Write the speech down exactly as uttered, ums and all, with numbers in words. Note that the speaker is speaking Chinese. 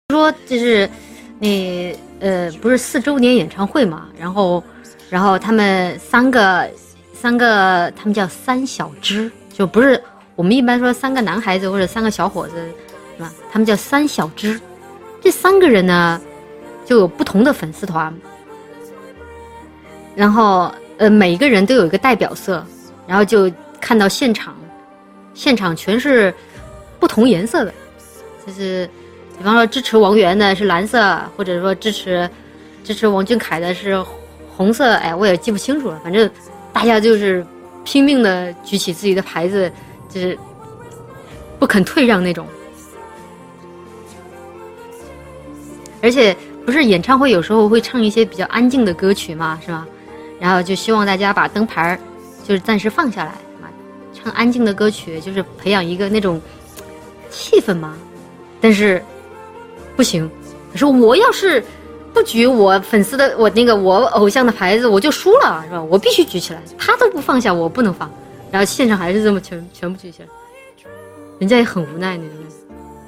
说就是那呃不是四周年演唱会嘛，然后然后他们三个三个他们叫三小只，就不是我们一般说三个男孩子或者三个小伙子是吧，他们叫三小只。这三个人呢就有不同的粉丝团，然后呃每一个人都有一个代表色，然后就看到现场现场全是不同颜色的，就是比方说支持王源的是蓝色，或者说支持支持王俊凯的是红色，哎，我也记不清楚了，反正大家就是拼命的举起自己的牌子，就是不肯退让那种。而且不是演唱会有时候会唱一些比较安静的歌曲嘛，是吧？然后就希望大家把灯牌就是暂时放下来，唱安静的歌曲，就是培养一个那种气氛嘛。但是不行，可是我要是不举我粉丝的我那个我偶像的牌子，我就输了，是吧？我必须举起来，他都不放下，我不能放。然后现场还是这么全全部举起来，人家也很无奈那种。